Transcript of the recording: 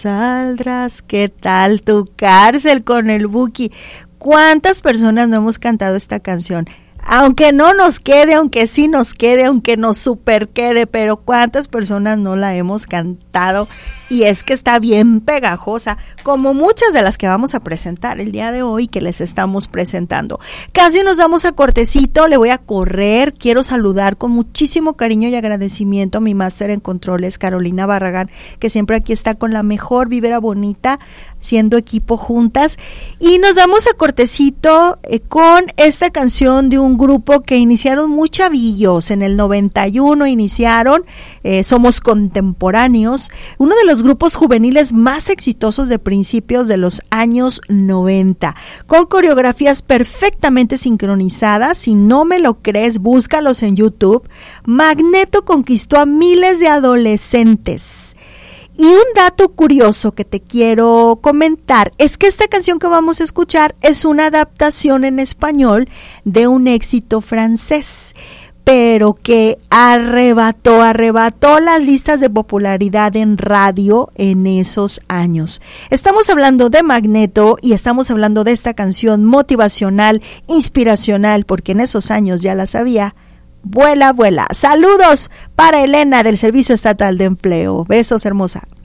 Saldrás, ¿qué tal tu cárcel con el Buki? ¿Cuántas personas no hemos cantado esta canción? Aunque no nos quede, aunque sí nos quede, aunque nos super quede, pero ¿cuántas personas no la hemos cantado? Y es que está bien pegajosa, como muchas de las que vamos a presentar el día de hoy, que les estamos presentando. Casi nos vamos a cortecito, le voy a correr. Quiero saludar con muchísimo cariño y agradecimiento a mi máster en controles, Carolina Barragán, que siempre aquí está con la mejor vibra bonita, siendo equipo juntas. Y nos vamos a cortecito con esta canción de un grupo que iniciaron muy chavillos, en el 91 iniciaron, somos contemporáneos, uno de los grupos juveniles más exitosos de principios de los años 90, con coreografías perfectamente sincronizadas. Si no me lo crees, búscalos en YouTube. Magneto conquistó a miles de adolescentes. Y un dato curioso que te quiero comentar es que esta canción que vamos a escuchar es una adaptación en español de un éxito francés, pero que arrebató las listas de popularidad en radio en esos años. Estamos hablando de Magneto y estamos hablando de esta canción motivacional, inspiracional, porque en esos años ya la sabía. Vuela, vuela. Saludos para Elena del Servicio Estatal de Empleo. Besos, hermosa.